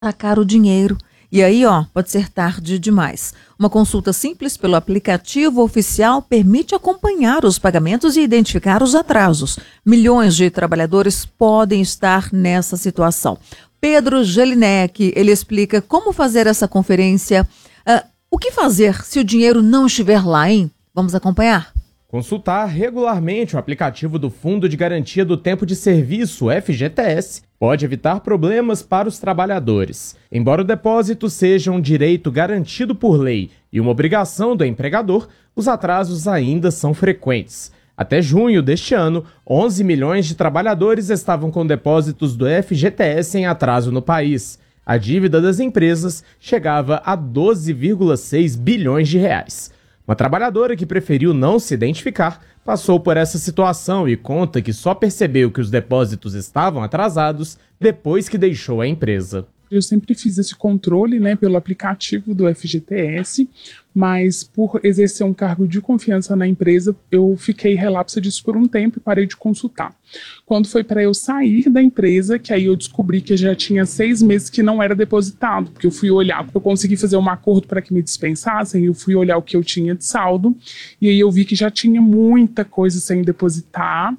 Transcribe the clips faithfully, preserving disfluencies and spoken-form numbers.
Sacar o dinheiro. E aí, ó, pode ser tarde demais. Uma consulta simples pelo aplicativo oficial permite acompanhar os pagamentos e identificar os atrasos. Milhões de trabalhadores podem estar nessa situação. Pedro Jelinek, ele explica como fazer essa conferência. Uh, o que fazer se o dinheiro não estiver lá, hein? Vamos acompanhar? Consultar regularmente o aplicativo do Fundo de Garantia do Tempo de Serviço, F G T S, pode evitar problemas para os trabalhadores. Embora o depósito seja um direito garantido por lei e uma obrigação do empregador, os atrasos ainda são frequentes. Até junho deste ano, onze milhões de trabalhadores estavam com depósitos do F G T S em atraso no país. A dívida das empresas chegava a doze vírgula seis bilhões de reais. Uma trabalhadora que preferiu não se identificar passou por essa situação e conta que só percebeu que os depósitos estavam atrasados depois que deixou a empresa. Eu sempre fiz esse controle, né, pelo aplicativo do F G T S, mas por exercer um cargo de confiança na empresa, eu fiquei relapsa disso por um tempo e parei de consultar. Quando foi para eu sair da empresa, que aí eu descobri que já tinha seis meses que não era depositado, porque eu fui olhar, eu consegui fazer um acordo para que me dispensassem, eu fui olhar o que eu tinha de saldo, e aí eu vi que já tinha muita coisa sem depositar,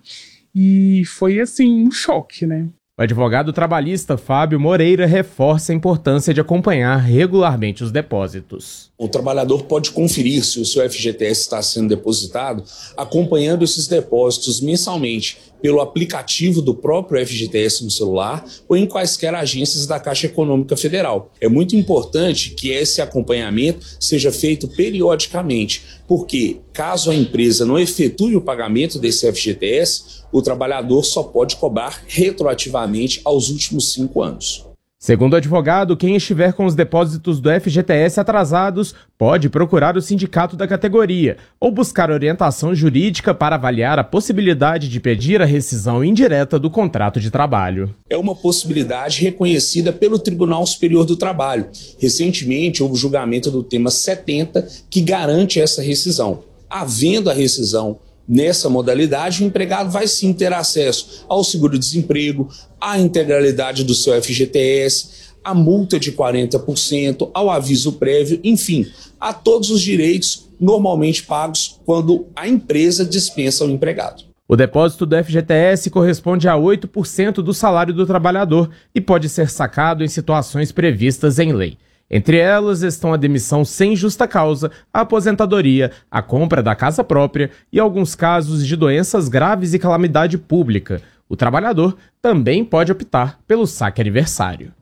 e foi assim, um choque, né? O advogado trabalhista Fábio Moreira reforça a importância de acompanhar regularmente os depósitos. O trabalhador pode conferir se o seu F G T S está sendo depositado acompanhando esses depósitos mensalmente pelo aplicativo do próprio F G T S no celular ou em quaisquer agências da Caixa Econômica Federal. É muito importante que esse acompanhamento seja feito periodicamente, porque caso a empresa não efetue o pagamento desse F G T S, o trabalhador só pode cobrar retroativamente aos últimos cinco anos. Segundo o advogado, quem estiver com os depósitos do F G T S atrasados pode procurar o sindicato da categoria ou buscar orientação jurídica para avaliar a possibilidade de pedir a rescisão indireta do contrato de trabalho. É uma possibilidade reconhecida pelo Tribunal Superior do Trabalho. Recentemente, houve o julgamento do tema setenta que garante essa rescisão. Havendo a rescisão nessa modalidade, o empregado vai sim ter acesso ao seguro-desemprego, à integralidade do seu F G T S, à multa de quarenta por cento, ao aviso prévio, enfim, a todos os direitos normalmente pagos quando a empresa dispensa o empregado. O depósito do F G T S corresponde a oito por cento do salário do trabalhador e pode ser sacado em situações previstas em lei. Entre elas estão a demissão sem justa causa, a aposentadoria, a compra da casa própria e alguns casos de doenças graves e calamidade pública. O trabalhador também pode optar pelo saque aniversário.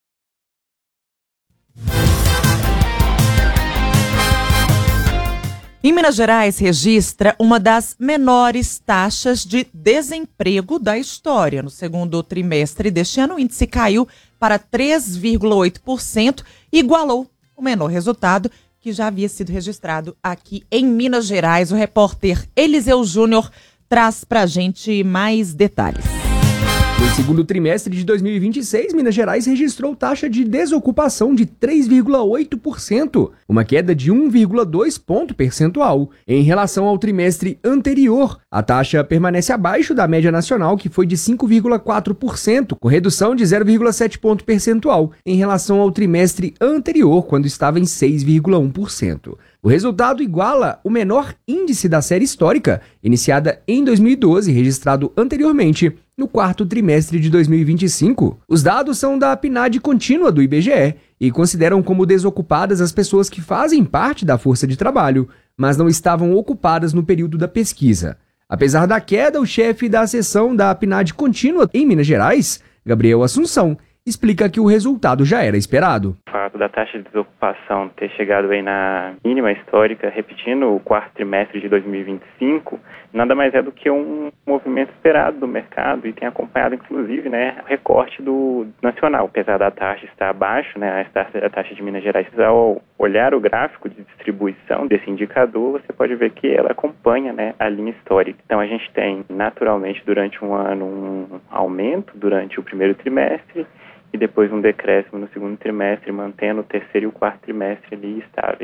Em Minas Gerais, registra uma das menores taxas de desemprego da história. No segundo trimestre deste ano, o índice caiu para três vírgula oito por cento e igualou o menor resultado que já havia sido registrado aqui em Minas Gerais. O repórter Eliseu Júnior traz para a gente mais detalhes. No segundo trimestre de dois mil e vinte e seis, Minas Gerais registrou taxa de desocupação de três vírgula oito por cento, uma queda de um vírgula dois ponto percentual. Em relação ao trimestre anterior, a taxa permanece abaixo da média nacional, que foi de cinco vírgula quatro por cento, com redução de zero vírgula sete ponto percentual em relação ao trimestre anterior, quando estava em seis vírgula um por cento. O resultado iguala o menor índice da série histórica, iniciada em dois mil e doze, registrado anteriormente no quarto trimestre de dois mil e vinte e cinco. Os dados são da P N A D contínua do I B G E e consideram como desocupadas as pessoas que fazem parte da força de trabalho, mas não estavam ocupadas no período da pesquisa. Apesar da queda, o chefe da seção da P N A D contínua em Minas Gerais, Gabriel Assunção, explica que o resultado já era esperado. O fato da taxa de desocupação ter chegado aí na mínima histórica, repetindo o quarto trimestre de dois mil e vinte e cinco, nada mais é do que um movimento esperado do mercado e tem acompanhado, inclusive, né, o recorte do nacional. Apesar da taxa estar abaixo, né, a taxa, a taxa de Minas Gerais, ao olhar o gráfico de distribuição desse indicador, você pode ver que ela acompanha, né, a linha histórica. Então a gente tem, naturalmente, durante um ano, um aumento durante o primeiro trimestre, e depois um decréscimo no segundo trimestre, mantendo o terceiro e o quarto trimestre ali estáveis.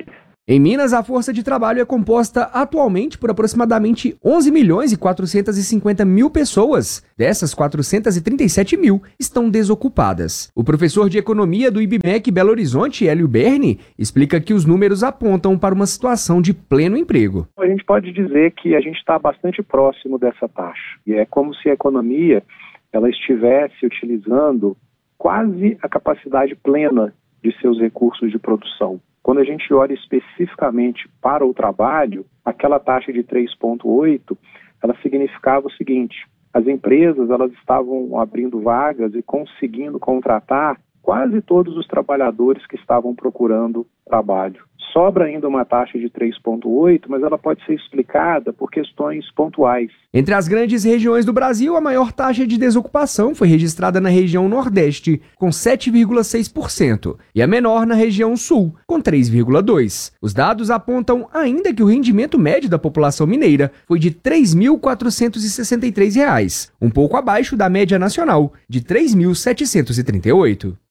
Em Minas, a força de trabalho é composta atualmente por aproximadamente onze milhões e quatrocentos e cinquenta mil pessoas. Dessas, quatrocentos e trinta e sete mil estão desocupadas. O professor de economia do I B M E C Belo Horizonte, Hélio Berni, explica que os números apontam para uma situação de pleno emprego. A gente pode dizer que a gente está bastante próximo dessa taxa. E é como se a economia ela estivesse utilizando quase a capacidade plena de seus recursos de produção. Quando a gente olha especificamente para o trabalho, aquela taxa de três vírgula oito, ela significava o seguinte: as empresas elas estavam abrindo vagas e conseguindo contratar quase todos os trabalhadores que estavam procurando trabalho. Sobra ainda uma taxa de três vírgula oito, mas ela pode ser explicada por questões pontuais. Entre as grandes regiões do Brasil, a maior taxa de desocupação foi registrada na região Nordeste, com sete vírgula seis por cento, e a menor na região Sul, com três vírgula dois por cento. Os dados apontam ainda que o rendimento médio da população mineira foi de três mil quatrocentos e sessenta e três reais, um pouco abaixo da média nacional, de três mil setecentos e trinta e oito reais.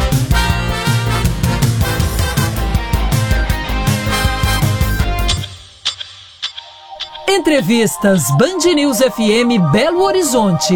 Entrevistas Band News F M Belo Horizonte.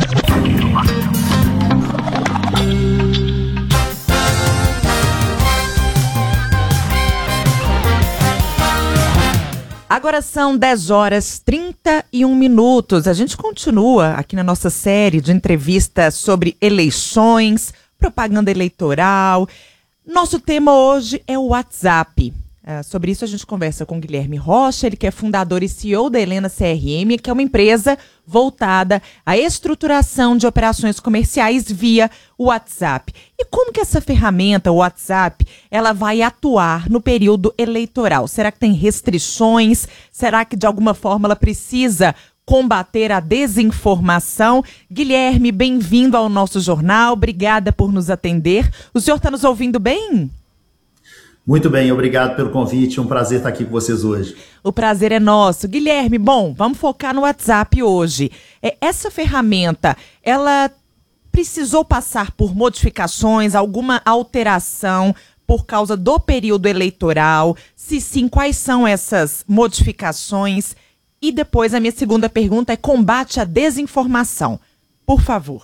Agora são dez horas e trinta e um minutos. A gente continua aqui na nossa série de entrevistas sobre eleições, propaganda eleitoral. Nosso tema hoje é o WhatsApp. Uh, sobre isso a gente conversa com Guilherme Rocha, ele que é fundador e C E O da Helena C R M, que é uma empresa voltada à estruturação de operações comerciais via WhatsApp. E como que essa ferramenta, o WhatsApp, ela vai atuar no período eleitoral? Será que tem restrições? Será que de alguma forma ela precisa combater a desinformação? Guilherme, bem-vindo ao nosso jornal, obrigada por nos atender. O senhor está nos ouvindo bem? Muito bem, obrigado pelo convite, é um prazer estar aqui com vocês hoje. O prazer é nosso. Guilherme, bom, vamos focar no WhatsApp hoje. É, essa ferramenta, ela precisou passar por modificações, alguma alteração por causa do período eleitoral? Se sim, quais são essas modificações? E depois a minha segunda pergunta é combate à desinformação. Por favor.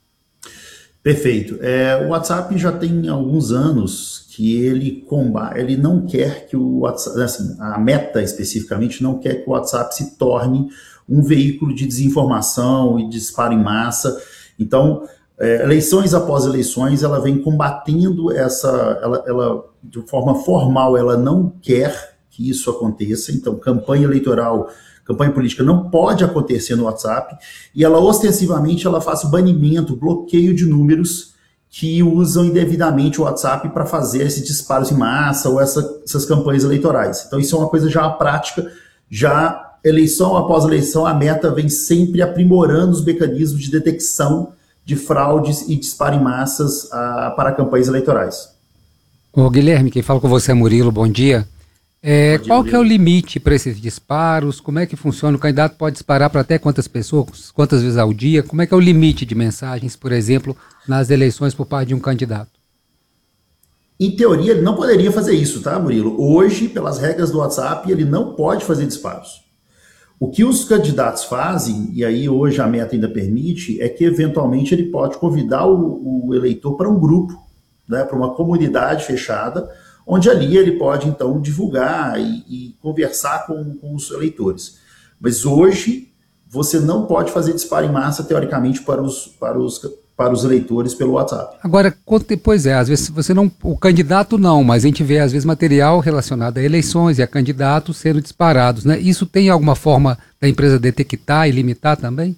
Perfeito. É, o WhatsApp já tem alguns anos que ele combate, ele não quer que o WhatsApp, assim, a Meta especificamente não quer que o WhatsApp se torne um veículo de desinformação e disparo em massa. Então, é, eleições após eleições, ela vem combatendo essa, ela, ela de forma formal, ela não quer que isso aconteça. Então, campanha eleitoral, campanha política não pode acontecer no WhatsApp, e ela ostensivamente ela faz o banimento, bloqueio de números que usam indevidamente o WhatsApp para fazer esses disparos em massa ou essa, essas campanhas eleitorais. Então isso é uma coisa já prática, já eleição após eleição, a Meta vem sempre aprimorando os mecanismos de detecção de fraudes e disparo em massas a, para campanhas eleitorais. Ô Guilherme, quem fala com você é Murilo, bom dia. É, bom dia, qual Murilo. que é o limite para esses disparos? Como é que funciona? O candidato pode disparar para até quantas pessoas, quantas vezes ao dia? Como é que é o limite de mensagens, por exemplo, nas eleições por parte de um candidato? Em teoria, ele não poderia fazer isso, tá, Murilo? Hoje, pelas regras do WhatsApp, ele não pode fazer disparos. O que os candidatos fazem, e aí hoje a Meta ainda permite, é que eventualmente ele pode convidar o, o eleitor para um grupo, né, para uma comunidade fechada, onde ali ele pode, então, divulgar e, e conversar com, com os eleitores. Mas hoje, você não pode fazer disparo em massa, teoricamente, para os, para os, para os eleitores pelo WhatsApp. Agora, pois é, às vezes você não, o candidato não, mas a gente vê, às vezes, material relacionado a eleições e a candidatos sendo disparados, né? Isso tem alguma forma da empresa detectar e limitar também?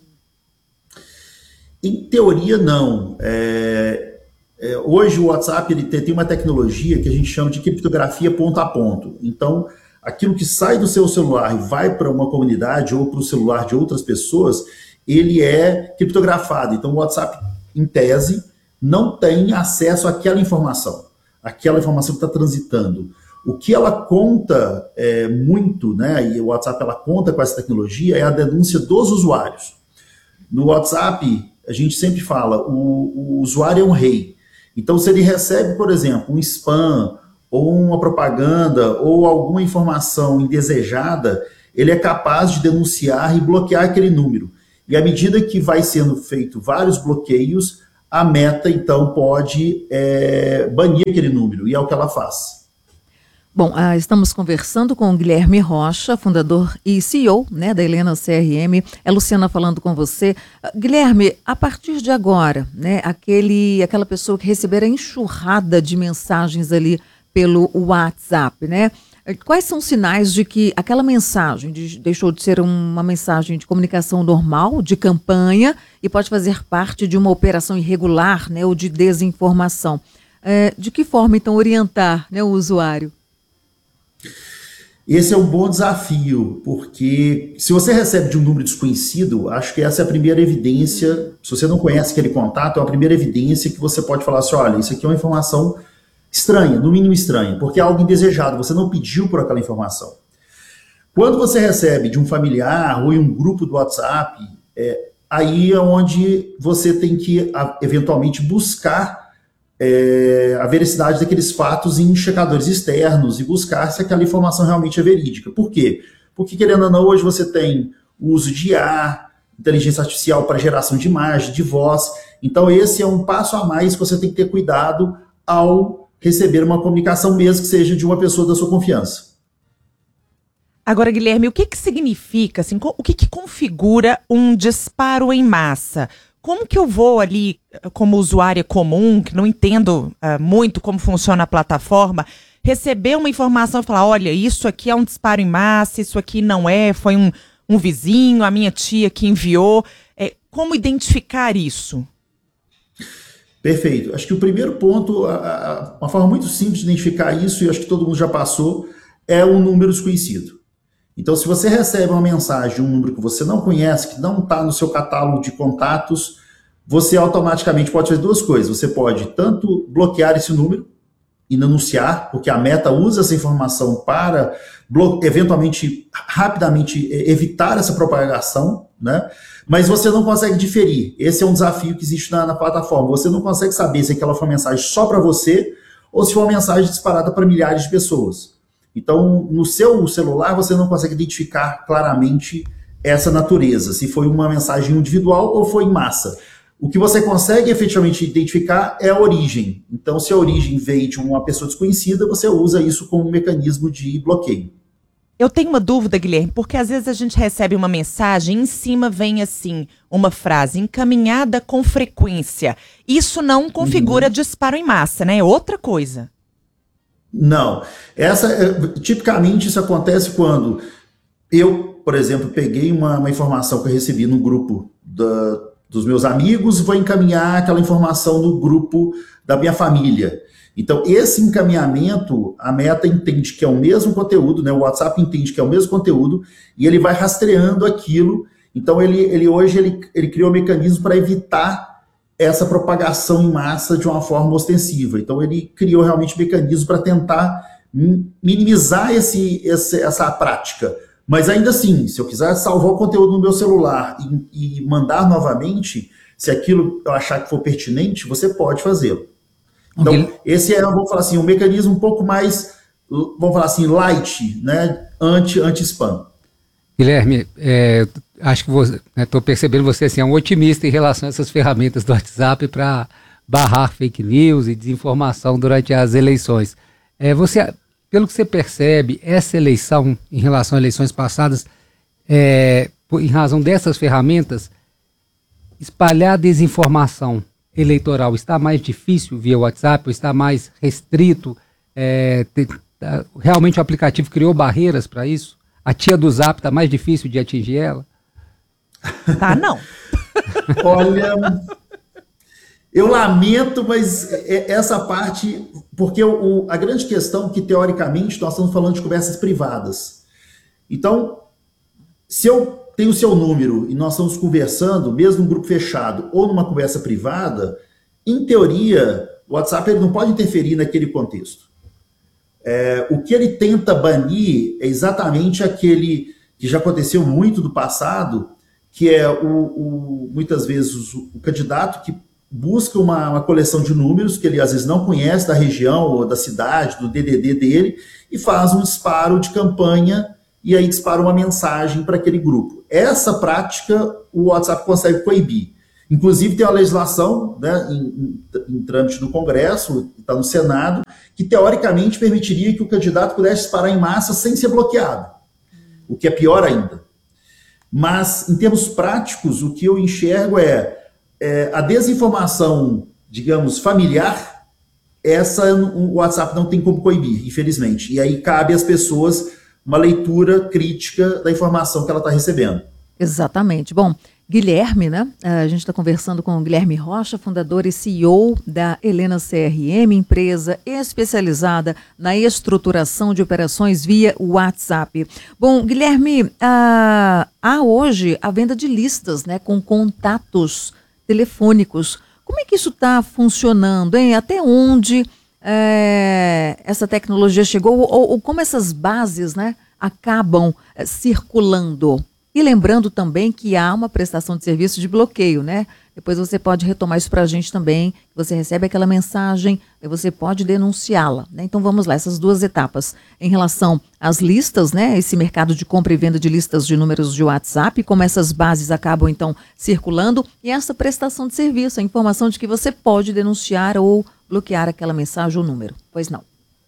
Em teoria, não. É... É, hoje o WhatsApp ele tem uma tecnologia que a gente chama de criptografia ponto a ponto. Então, aquilo que sai do seu celular e vai para uma comunidade ou para o celular de outras pessoas, ele é criptografado. Então, o WhatsApp, em tese, não tem acesso àquela informação, àquela informação que está transitando. O que ela conta é, muito, né, e o WhatsApp ela conta com essa tecnologia, é a denúncia dos usuários. No WhatsApp, a gente sempre fala, o, o usuário é um rei. Então, se ele recebe, por exemplo, um spam ou uma propaganda, ou alguma informação indesejada, ele é capaz de denunciar e bloquear aquele número. E à medida que vai sendo feito vários bloqueios, a Meta, então, pode é, banir aquele número, e é o que ela faz. Bom, ah, estamos conversando com o Guilherme Rocha, fundador e C E O, né, da Helena C R M. É Luciana falando com você. Uh, Guilherme, a partir de agora, né, aquele, aquela pessoa que receber a enxurrada de mensagens ali pelo WhatsApp, né? Quais são os sinais de que aquela mensagem de, deixou de ser uma mensagem de comunicação normal, de campanha, e pode fazer parte de uma operação irregular, né, ou de desinformação? É, de que forma, então, orientar, né, o usuário? Esse é um bom desafio, porque se você recebe de um número desconhecido, acho que essa é a primeira evidência, se você não conhece aquele contato, é a primeira evidência que você pode falar assim, olha, isso aqui é uma informação estranha, no mínimo estranha, porque é algo indesejado, você não pediu por aquela informação. Quando você recebe de um familiar ou em um grupo do WhatsApp, é, aí é onde você tem que, eventualmente, buscar é, a veracidade daqueles fatos em checadores externos e buscar se aquela informação realmente é verídica. Por quê? Porque, querendo ou não, hoje você tem o uso de I A, inteligência artificial para geração de imagem, de voz, então esse é um passo a mais que você tem que ter cuidado ao receber uma comunicação, mesmo que seja de uma pessoa da sua confiança. Agora, Guilherme, o que, que significa, assim, o que, que configura um disparo em massa? Como que eu vou ali, como usuária comum, que não entendo uh, muito como funciona a plataforma, receber uma informação e falar, olha, isso aqui é um disparo em massa, isso aqui não é, foi um, um vizinho, a minha tia que enviou. É, como identificar isso? Perfeito. Acho que o primeiro ponto, a, a, uma forma muito simples de identificar isso, e acho que todo mundo já passou, é um número desconhecido. Então, se você recebe uma mensagem de um número que você não conhece, que não está no seu catálogo de contatos, você automaticamente pode fazer duas coisas. Você pode tanto bloquear esse número e não anunciar, porque a Meta usa essa informação para, eventualmente, rapidamente evitar essa propagação, né? Mas você não consegue diferir. Esse é um desafio que existe na, na plataforma. Você não consegue saber se aquela foi uma mensagem só para você ou se foi uma mensagem disparada para milhares de pessoas. Então, no seu celular, você não consegue identificar claramente essa natureza, se foi uma mensagem individual ou foi em massa. O que você consegue efetivamente identificar é a origem. Então, se a origem veio de uma pessoa desconhecida, você usa isso como um mecanismo de bloqueio. Eu tenho uma dúvida, Guilherme, porque às vezes a gente recebe uma mensagem e em cima vem assim, uma frase encaminhada com frequência. Isso não configura uhum. disparo em massa, né? É outra coisa. Não. Essa, tipicamente isso acontece quando eu, por exemplo, peguei uma, uma informação que eu recebi no grupo da, dos meus amigos e vou encaminhar aquela informação no grupo da minha família. Então, esse encaminhamento, a Meta entende que é o mesmo conteúdo, né? O WhatsApp entende que é o mesmo conteúdo e ele vai rastreando aquilo. Então, ele, ele hoje ele, ele criou um mecanismo para evitar essa propagação em massa de uma forma ostensiva. Então, ele criou realmente mecanismos para tentar minimizar esse, esse, essa prática. Mas ainda assim, se eu quiser salvar o conteúdo no meu celular e, e mandar novamente, se aquilo eu achar que for pertinente, você pode fazê-lo. Então, okay. esse é, vamos falar assim, um mecanismo um pouco mais, vamos falar assim, light, né, anti, anti-spam. Guilherme, é, acho que estou né, percebendo você assim, é um otimista em relação a essas ferramentas do WhatsApp para barrar fake news e desinformação durante as eleições. É, você, pelo que você percebe, essa eleição, em relação a eleições passadas, é, em razão dessas ferramentas, espalhar desinformação eleitoral está mais difícil via WhatsApp, ou está mais restrito? É, te, tá, realmente o aplicativo criou barreiras para isso? A tia do Zap está mais difícil de atingir ela? Tá, não. Olha, eu lamento, mas essa parte, porque o, a grande questão é que, teoricamente, nós estamos falando de conversas privadas. Então, se eu tenho o seu número e nós estamos conversando, mesmo num grupo fechado ou numa conversa privada, em teoria, o WhatsApp ele não pode interferir naquele contexto. É, o que ele tenta banir é exatamente aquele que já aconteceu muito do passado, que é o, o, muitas vezes o, o candidato que busca uma, uma coleção de números que ele às vezes não conhece da região ou da cidade, do D D D dele, e faz um disparo de campanha e aí dispara uma mensagem para aquele grupo. Essa prática o WhatsApp consegue coibir. Inclusive tem uma legislação, né, em, em, em trâmite no Congresso, está no Senado, que teoricamente permitiria que o candidato pudesse disparar em massa sem ser bloqueado, o que é pior ainda. Mas, em termos práticos, o que eu enxergo é, é a desinformação, digamos, familiar, essa o WhatsApp não tem como coibir, infelizmente. E aí cabe às pessoas uma leitura crítica da informação que ela está recebendo. Exatamente. Bom, Guilherme, né? A gente está conversando com o Guilherme Rocha, fundador e C E O da Helena C R M, empresa especializada na estruturação de operações via WhatsApp. Bom, Guilherme, ah, há hoje a venda de listas, né, com contatos telefônicos. Como é que isso está funcionando, hein? Até onde é, essa tecnologia chegou ou, ou como essas bases, né, acabam é, circulando? E lembrando também que há uma prestação de serviço de bloqueio, né? Depois você pode retomar isso para a gente também. Você recebe aquela mensagem e você pode denunciá-la, né? Então vamos lá, essas duas etapas. Em relação às listas, né? Esse mercado de compra e venda de listas de números de WhatsApp, como essas bases acabam então circulando, e essa prestação de serviço, a informação de que você pode denunciar ou bloquear aquela mensagem ou número. Pois não.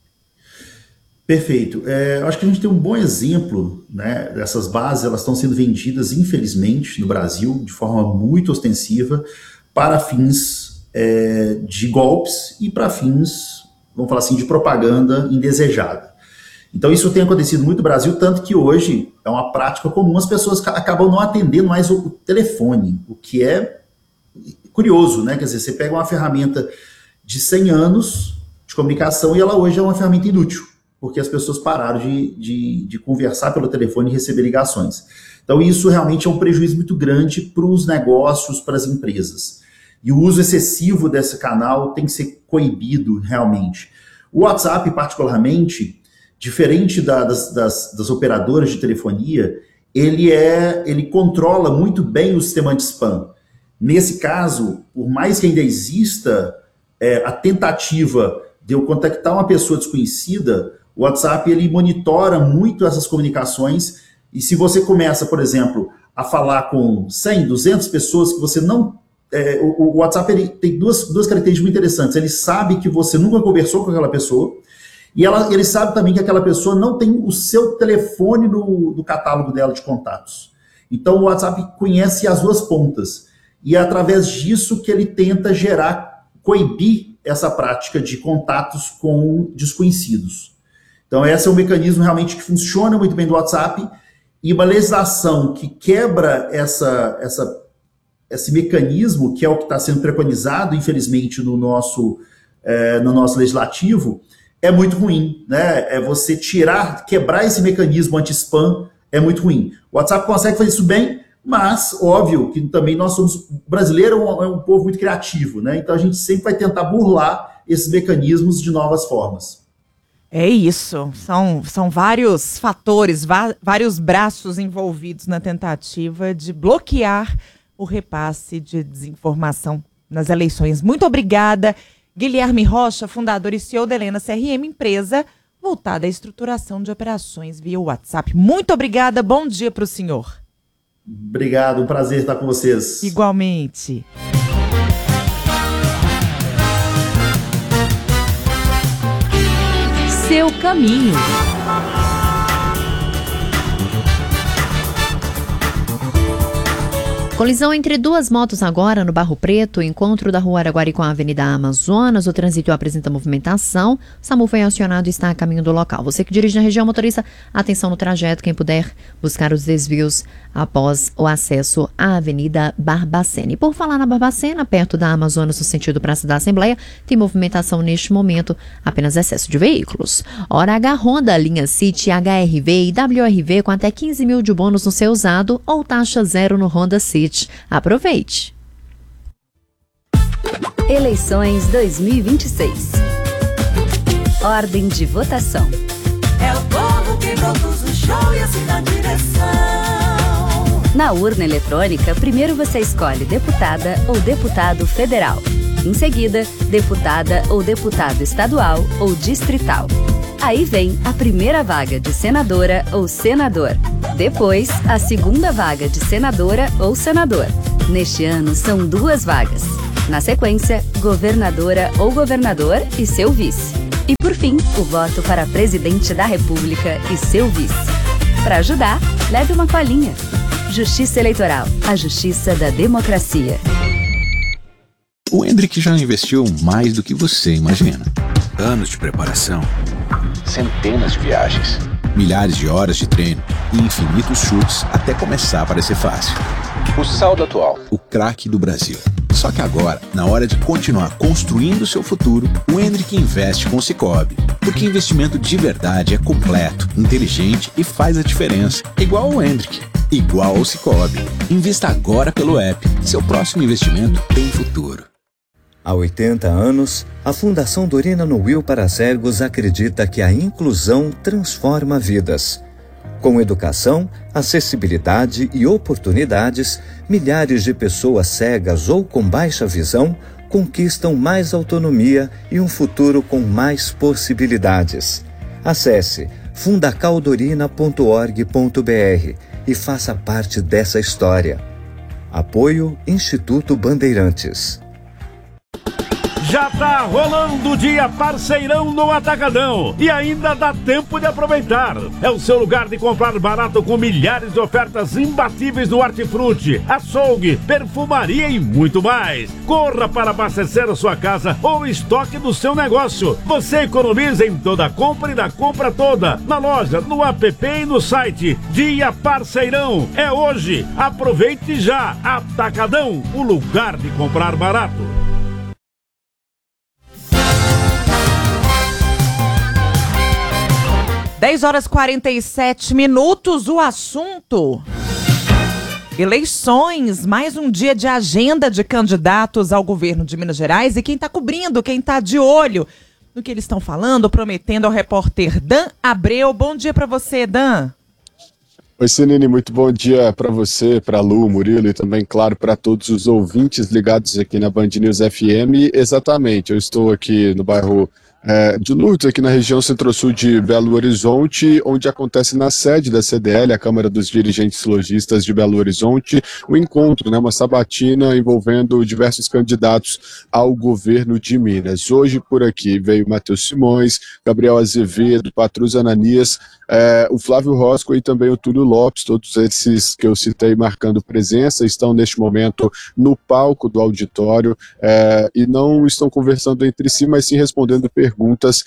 Perfeito. É, eu acho que a gente tem um bom exemplo, né, dessas bases. Elas estão sendo vendidas, infelizmente, no Brasil, de forma muito ostensiva, para fins é, de golpes e para fins, vamos falar assim, de propaganda indesejada. Então isso tem acontecido muito no Brasil, tanto que hoje é uma prática comum, as pessoas acabam não atendendo mais o, o telefone, o que é curioso, né? Quer dizer, você pega uma ferramenta de cem anos de comunicação e ela hoje é uma ferramenta inútil, porque as pessoas pararam de, de, de conversar pelo telefone e receber ligações. Então isso realmente é um prejuízo muito grande para os negócios, para as empresas. E o uso excessivo desse canal tem que ser coibido realmente. O WhatsApp, particularmente, diferente da, das, das, das operadoras de telefonia, ele, é, ele controla muito bem o sistema de spam. Nesse caso, por mais que ainda exista é, a tentativa de eu contactar uma pessoa desconhecida, o WhatsApp ele monitora muito essas comunicações, e se você começa, por exemplo, a falar com cem, duzentas pessoas que você não... É, o, o WhatsApp ele tem duas, duas características muito interessantes. Ele sabe que você nunca conversou com aquela pessoa, e ela, ele sabe também que aquela pessoa não tem o seu telefone no, no catálogo dela de contatos. Então o WhatsApp conhece as duas pontas, e é através disso que ele tenta gerar, coibir essa prática de contatos com desconhecidos. Então esse é um mecanismo realmente que funciona muito bem do WhatsApp, e uma legislação que quebra essa, essa, esse mecanismo, que é o que está sendo preconizado, infelizmente, no nosso, é, no nosso legislativo, é muito ruim, né? É você tirar, quebrar esse mecanismo anti-spam é muito ruim. O WhatsApp consegue fazer isso bem, mas, óbvio, que também nós somos... O brasileiro é um, é um povo muito criativo, né? Então a gente sempre vai tentar burlar esses mecanismos de novas formas. É isso, são, são vários fatores, vários braços envolvidos na tentativa de bloquear o repasse de desinformação nas eleições. Muito obrigada, Guilherme Rocha, fundador e C E O da Helena C R M, empresa voltada à estruturação de operações via WhatsApp. Muito obrigada, bom dia para o senhor. Obrigado, um prazer estar com vocês. Igualmente. Seu caminho. Colisão entre duas motos agora no Barro Preto, encontro da Rua Araguari com a Avenida Amazonas. O trânsito apresenta movimentação. O SAMU foi acionado e está a caminho do local. Você que dirige na região, motorista, atenção no trajeto. Quem puder buscar os desvios após o acesso à Avenida Barbacena. E por falar na Barbacena, perto da Amazonas, no sentido Praça da Assembleia, tem movimentação neste momento, apenas excesso de veículos. Hora H Honda, linha City, H R V e W R V com até quinze mil de bônus no seu usado ou taxa zero no Honda City. Aproveite! Eleições dois mil e vinte e seis. Ordem de votação. É o povo que produz o show e assim dá direção. Na urna eletrônica, primeiro você escolhe deputada ou deputado federal. Em seguida, deputada ou deputado estadual ou distrital. Aí vem a primeira vaga de senadora ou senador. Depois, a segunda vaga de senadora ou senador. Neste ano, são duas vagas. Na sequência, governadora ou governador e seu vice. E por fim, o voto para presidente da República e seu vice. Para ajudar, leve uma colinha. Justiça Eleitoral, a justiça da democracia. O Hendrick já investiu mais do que você imagina. Anos de preparação, centenas de viagens, milhares de horas de treino e infinitos chutes até começar a parecer fácil. O saldo atual, o craque do Brasil. Só que agora, na hora de continuar construindo seu futuro, o Hendrick investe com o Sicoob. Porque investimento de verdade é completo, inteligente e faz a diferença. Igual o Hendrick, igual ao Sicoob. Invista agora pelo app. Seu próximo investimento tem futuro. Há oitenta anos, a Fundação Dorina Nuil para Cegos acredita que a inclusão transforma vidas. Com educação, acessibilidade e oportunidades, milhares de pessoas cegas ou com baixa visão conquistam mais autonomia e um futuro com mais possibilidades. Acesse fundacaldorina ponto org ponto br e faça parte dessa história. Apoio Instituto Bandeirantes. Já tá rolando o dia parceirão no Atacadão e ainda dá tempo de aproveitar. É o seu lugar de comprar barato com milhares de ofertas imbatíveis no hortifruti, açougue, perfumaria e muito mais. Corra para abastecer a sua casa ou estoque do seu negócio. Você economiza em toda a compra e da compra toda. Na loja, no app e no site. Dia parceirão é hoje. Aproveite já. Atacadão, o lugar de comprar barato. dez horas e quarenta e sete minutos, o assunto: eleições, mais um dia de agenda de candidatos ao governo de Minas Gerais. E quem está cobrindo, quem está de olho no que eles estão falando, prometendo, ao repórter Dan Abreu. Bom dia para você, Dan. Oi, Senine, muito bom dia para você, para Lu, Murilo e também, claro, para todos os ouvintes ligados aqui na Band News F M. Exatamente, eu estou aqui no bairro É, de Lourdes, aqui na região centro-sul de Belo Horizonte, onde acontece na sede da C D L, a Câmara dos Dirigentes Lojistas de Belo Horizonte, um encontro, né, uma sabatina envolvendo diversos candidatos ao governo de Minas. Hoje por aqui veio Matheus Simões, Gabriel Azevedo, Patrus Ananias, é, o Flávio Rosco e também o Túlio Lopes. Todos esses que eu citei marcando presença estão neste momento no palco do auditório é, e não estão conversando entre si, mas sim respondendo perguntas perguntas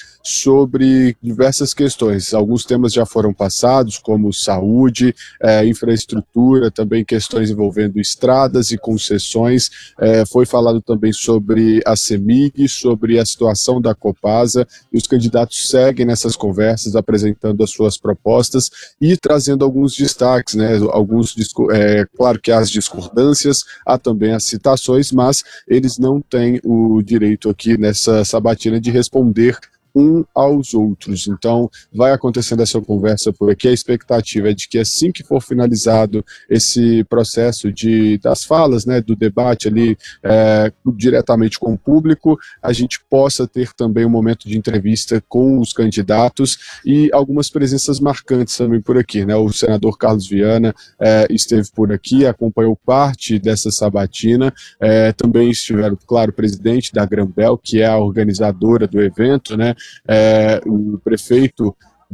sobre diversas questões. Alguns temas já foram passados, como saúde, é, infraestrutura, também questões envolvendo estradas e concessões. É, foi falado também sobre a CEMIG, sobre a situação da Copasa, e os candidatos seguem nessas conversas, apresentando as suas propostas e trazendo alguns destaques, né? Alguns, é, claro que há as discordâncias, há também as citações, mas eles não têm o direito aqui nessa sabatina de responder um aos outros. Então vai acontecendo essa conversa por aqui. A expectativa é de que assim que for finalizado esse processo de, das falas, né, do debate ali é, diretamente com o público, a gente possa ter também um momento de entrevista com os candidatos e algumas presenças marcantes também por aqui, né? O senador Carlos Viana é, esteve por aqui, acompanhou parte dessa sabatina, é, também estiveram, claro, o presidente da Grambel, que é a organizadora do evento, né? É, o prefeito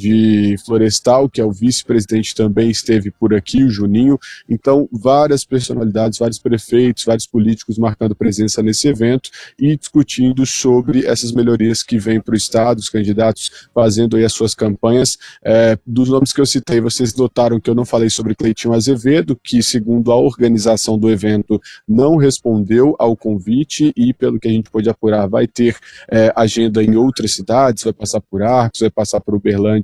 de Florestal, que é o vice-presidente, também esteve por aqui, o Juninho. Então, várias personalidades, vários prefeitos, vários políticos marcando presença nesse evento e discutindo sobre essas melhorias que vêm para o Estado, os candidatos fazendo aí as suas campanhas. É, dos nomes que eu citei, vocês notaram que eu não falei sobre Cleitinho Azevedo, que, segundo a organização do evento, não respondeu ao convite e, pelo que a gente pôde apurar, vai ter é, agenda em outras cidades, vai passar por Arcos, vai passar por Uberlândia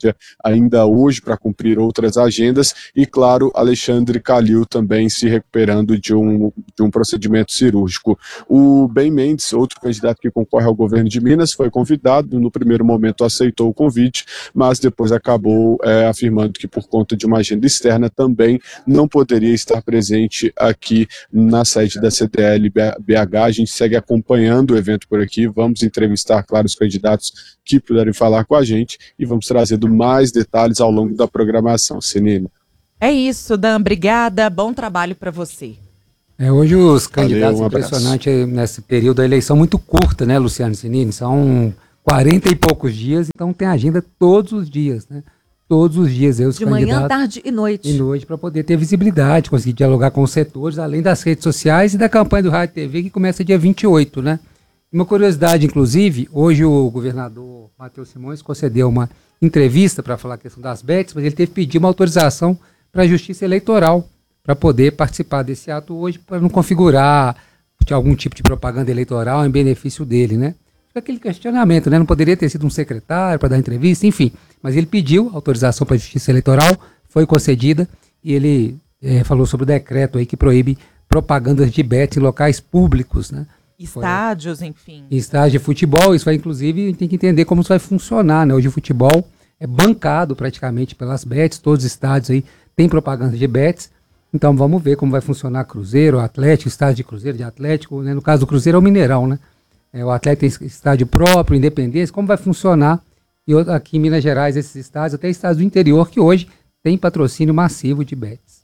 Uberlândia ainda hoje para cumprir outras agendas, e claro, Alexandre Calil também se recuperando de um, de um procedimento cirúrgico. O Ben Mendes, outro candidato que concorre ao governo de Minas, foi convidado, no primeiro momento aceitou o convite, mas depois acabou é, afirmando que por conta de uma agenda externa também não poderia estar presente aqui na sede da C D L B H. A gente segue acompanhando o evento por aqui, vamos entrevistar, claro, os candidatos que puderem falar com a gente e vamos trazendo mais detalhes ao longo da programação. Senine. É isso, Dan, obrigada, bom trabalho para você. É, hoje os candidatos, Valeu, um impressionante nesse período da eleição muito curta, né, Luciano Senini? São quarenta e poucos dias, então tem agenda todos os dias, né? Todos os dias. Eu, os de manhã, tarde e noite. E noite, para poder ter visibilidade, conseguir dialogar com os setores, além das redes sociais e da campanha do Rádio e T V, que começa dia vinte e oito, né? Uma curiosidade, inclusive, hoje o governador Matheus Simões concedeu uma entrevista para falar a questão das bets, mas ele teve que pedir uma autorização para a Justiça Eleitoral para poder participar desse ato hoje, para não configurar de algum tipo de propaganda eleitoral em benefício dele, né? Fica aquele questionamento, né? Não poderia ter sido um secretário para dar entrevista, enfim. Mas ele pediu autorização para a Justiça Eleitoral, foi concedida, e ele é, falou sobre o decreto aí que proíbe propagandas de bets em locais públicos, né? Estádios, foi, enfim. Estádio de futebol, isso vai, inclusive, a gente tem que entender como isso vai funcionar, né? Hoje o futebol é bancado praticamente pelas bets, todos os estádios aí têm propaganda de bets. Então vamos ver como vai funcionar Cruzeiro, Atlético, estádio de Cruzeiro, de Atlético, né? No caso do Cruzeiro é o Mineirão, né? É, o Atlético tem estádio próprio, Independência, como vai funcionar? E aqui em Minas Gerais, esses estádios, até estádios do interior, que hoje tem patrocínio massivo de bets.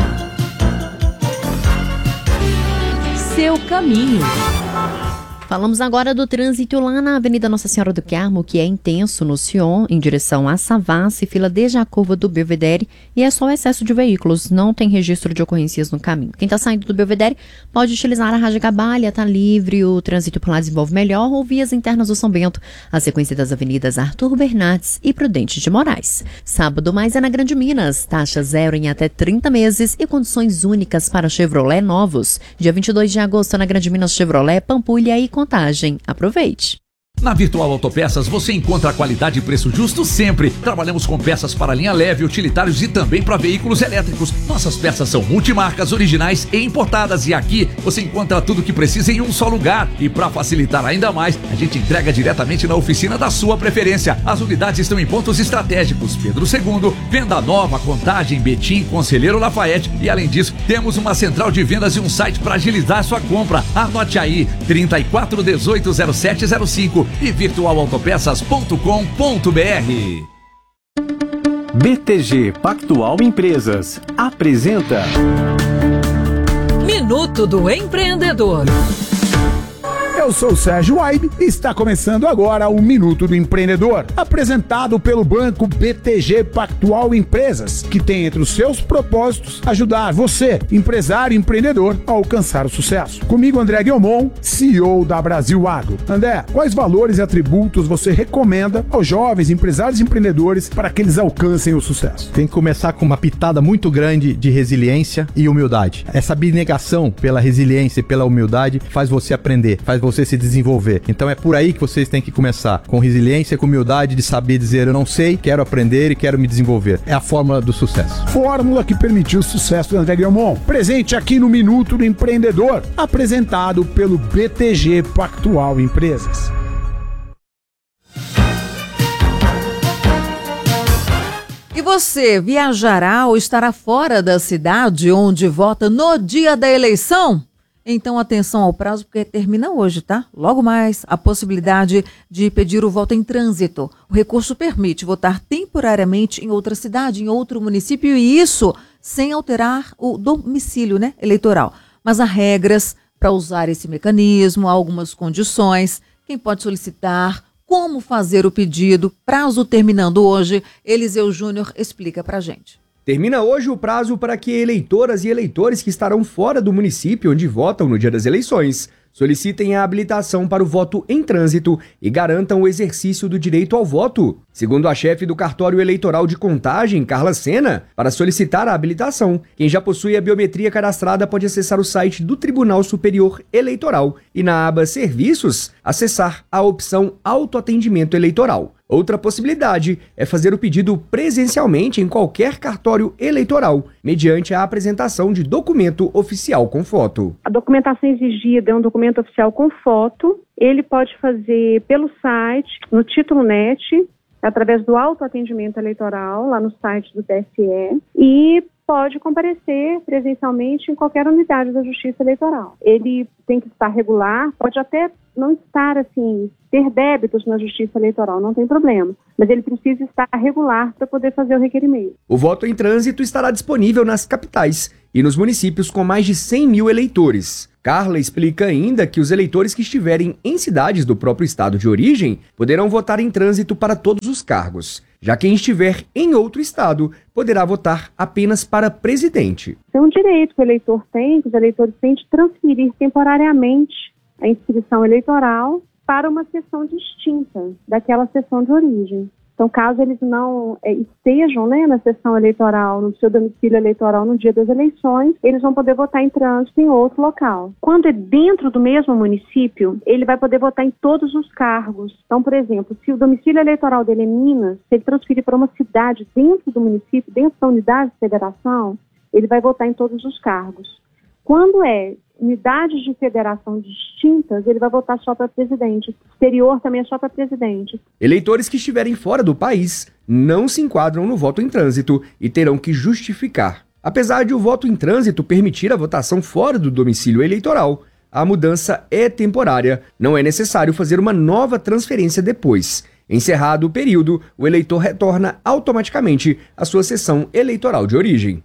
Seu caminho. Falamos agora do trânsito lá na Avenida Nossa Senhora do Carmo, que é intenso no Sion, em direção a Savassi, fila desde a curva do Belvedere, e é só excesso de veículos, não tem registro de ocorrências no caminho. Quem está saindo do Belvedere pode utilizar a Rádio Gabalha, tá livre, o trânsito por lá desenvolve melhor, ou vias internas do São Bento, a sequência das avenidas Arthur Bernardes e Prudente de Moraes. Sábado mais é na Grande Minas, taxa zero em até trinta meses e condições únicas para Chevrolet novos. Dia vinte e dois de agosto na Grande Minas Chevrolet, Pampulha e Contagem. Aproveite! Na Virtual Autopeças você encontra qualidade e preço justo sempre. Trabalhamos com peças para linha leve, utilitários e também para veículos elétricos. Nossas peças são multimarcas, originais e importadas. E aqui você encontra tudo que precisa em um só lugar. E para facilitar ainda mais, a gente entrega diretamente na oficina da sua preferência. As unidades estão em pontos estratégicos: Pedro segundo, Venda Nova, Contagem, Betim, Conselheiro Lafayette. E além disso, temos uma central de vendas e um site para agilizar sua compra. Anote aí: trinta e quatro dezoito zero sete zero cinco e virtual autopeças ponto com ponto br. B T G Pactual Empresas apresenta Minuto do Empreendedor. Eu sou o Sérgio Aibe e está começando agora o Minuto do Empreendedor, apresentado pelo banco B T G Pactual Empresas, que tem entre os seus propósitos ajudar você, empresário e empreendedor, a alcançar o sucesso. Comigo, André Guilmon, C E O da Brasil Agro. André, quais valores e atributos você recomenda aos jovens empresários e empreendedores para que eles alcancem o sucesso? Tem que começar com uma pitada muito grande de resiliência e humildade. Essa abnegação pela resiliência e pela humildade faz você aprender, faz você se desenvolver. Então é por aí que vocês têm que começar, com resiliência, com humildade de saber dizer eu não sei, quero aprender e quero me desenvolver. É a fórmula do sucesso. Fórmula que permitiu o sucesso do André Guilmon. Presente aqui no Minuto do Empreendedor, apresentado pelo B T G Pactual Empresas. E você viajará ou estará fora da cidade onde vota no dia da eleição? Então, atenção ao prazo, porque termina hoje, tá? Logo mais, a possibilidade de pedir o voto em trânsito. O recurso permite votar temporariamente em outra cidade, em outro município, e isso sem alterar o domicílio, né, eleitoral. Mas há regras para usar esse mecanismo, há algumas condições. Quem pode solicitar, como fazer o pedido, prazo terminando hoje. Eliseu Júnior explica pra gente. Termina hoje o prazo para que eleitoras e eleitores que estarão fora do município onde votam no dia das eleições solicitem a habilitação para o voto em trânsito e garantam o exercício do direito ao voto. Segundo a chefe do cartório eleitoral de Contagem, Carla Sena, para solicitar a habilitação, quem já possui a biometria cadastrada pode acessar o site do Tribunal Superior Eleitoral e na aba Serviços, acessar a opção Autoatendimento Eleitoral. Outra possibilidade é fazer o pedido presencialmente em qualquer cartório eleitoral, mediante a apresentação de documento oficial com foto. A documentação exigida é um documento oficial com foto. Ele pode fazer pelo site, no Título Net, através do autoatendimento eleitoral, lá no site do T S E, e pode comparecer presencialmente em qualquer unidade da Justiça Eleitoral. Ele tem que estar regular, pode até não estar, assim, ter débitos na Justiça Eleitoral, não tem problema, mas ele precisa estar regular para poder fazer o requerimento. O voto em trânsito estará disponível nas capitais e nos municípios com mais de cem mil eleitores. Carla explica ainda que os eleitores que estiverem em cidades do próprio estado de origem poderão votar em trânsito para todos os cargos. Já quem estiver em outro estado poderá votar apenas para presidente. É um direito que o eleitor tem, que os eleitores têm de transferir temporariamente a inscrição eleitoral para uma sessão distinta daquela sessão de origem. Então, caso eles não é, estejam, né, na sessão eleitoral, no seu domicílio eleitoral no dia das eleições, eles vão poder votar em trânsito em outro local. Quando é dentro do mesmo município, ele vai poder votar em todos os cargos. Então, por exemplo, se o domicílio eleitoral dele é Minas, se ele transferir para uma cidade dentro do município, dentro da unidade de federação, ele vai votar em todos os cargos. Quando é unidades de federação distintas, ele vai votar só para presidente. Exterior também é só para presidente. Eleitores que estiverem fora do país não se enquadram no voto em trânsito e terão que justificar. Apesar de o voto em trânsito permitir a votação fora do domicílio eleitoral, a mudança é temporária. Não é necessário fazer uma nova transferência depois. Encerrado o período, o eleitor retorna automaticamente à sua sessão eleitoral de origem.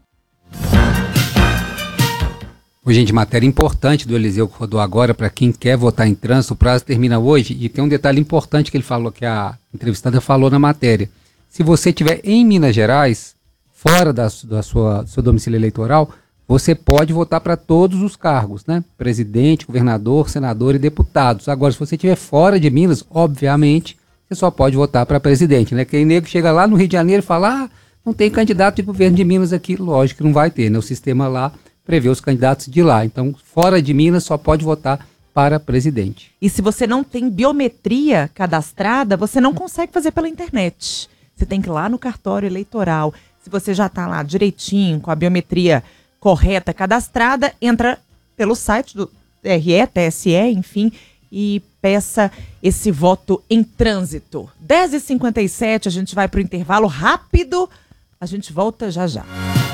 Ô, gente, matéria importante do Eliseu que rodou agora para quem quer votar em trânsito. O prazo termina hoje e tem um detalhe importante que ele falou, que a entrevistada falou na matéria. Se você estiver em Minas Gerais, fora da, da sua, do seu domicílio eleitoral, você pode votar para todos os cargos, né? Presidente, governador, senador e deputados. Agora, se você estiver fora de Minas, obviamente, você só pode votar para presidente, né? Quem nego chega lá no Rio de Janeiro e fala, ah, não tem candidato de governo de Minas aqui. Lógico que não vai ter, né? O sistema lá prevê os candidatos de lá. Então, fora de Minas, só pode votar para presidente. E se você não tem biometria cadastrada, você não consegue fazer pela internet. Você tem que ir lá no cartório eleitoral. Se você já está lá direitinho, com a biometria correta, cadastrada, entra pelo site do T R E, T S E, enfim, e peça esse voto em trânsito. dez e cinquenta e sete, a gente vai para o intervalo rápido. A gente volta já já.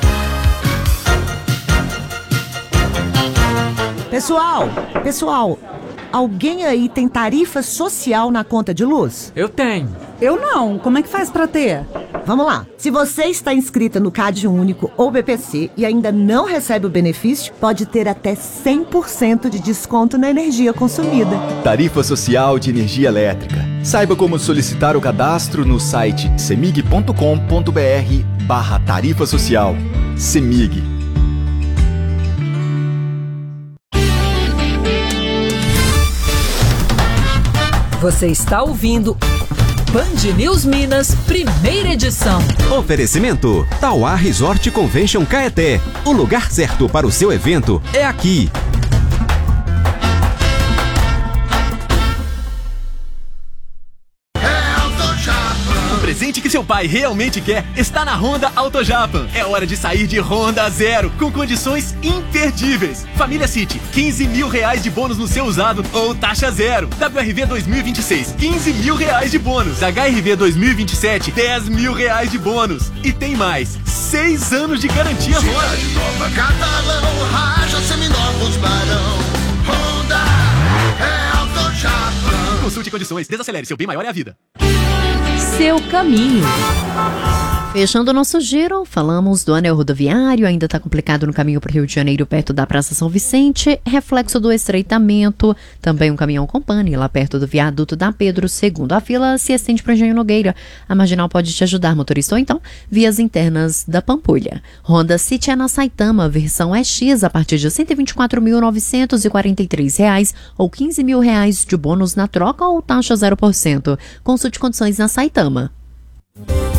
Pessoal, pessoal, alguém aí tem tarifa social na conta de luz? Eu tenho. Eu não. Como é que faz pra ter? Vamos lá. Se você está inscrita no CAD Único ou B P C e ainda não recebe o benefício, pode ter até cem por cento de desconto na energia consumida. Tarifa Social de Energia Elétrica. Saiba como solicitar o cadastro no site semig ponto com ponto br barra tarifa social. Semig. Você está ouvindo Band News Minas, primeira edição. Oferecimento Tauá Resort Convention Caeté. O lugar certo para o seu evento é aqui. O presente que seu pai realmente quer está na Honda AutoJapan. É hora de sair de Honda Zero, com condições imperdíveis. Família City, quinze mil reais de bônus no seu usado ou taxa zero. W R V dois mil e vinte e seis, quinze mil reais de bônus. H R V dois mil e vinte e sete, dez mil reais de bônus. E tem mais, seis anos de garantia Honda. Cidade Nova, Catalão, Raja, Seminovos, Barão. Honda é AutoJapan. Consulte condições, desacelere, seu bem maior é a vida. Seu caminho. Fechando o nosso giro, falamos do anel rodoviário, ainda está complicado no caminho para o Rio de Janeiro, perto da Praça São Vicente, reflexo do estreitamento, também um caminhão com pane lá perto do viaduto da Pedro segundo. A fila se estende para o Engenho Nogueira. A Marginal pode te ajudar, motorista, ou então vias internas da Pampulha. Honda City é na Saitama, versão E X, a partir de cento e vinte e quatro mil novecentos e quarenta e três reais ou quinze mil reais de bônus na troca ou taxa zero por cento. Consulte condições na Saitama.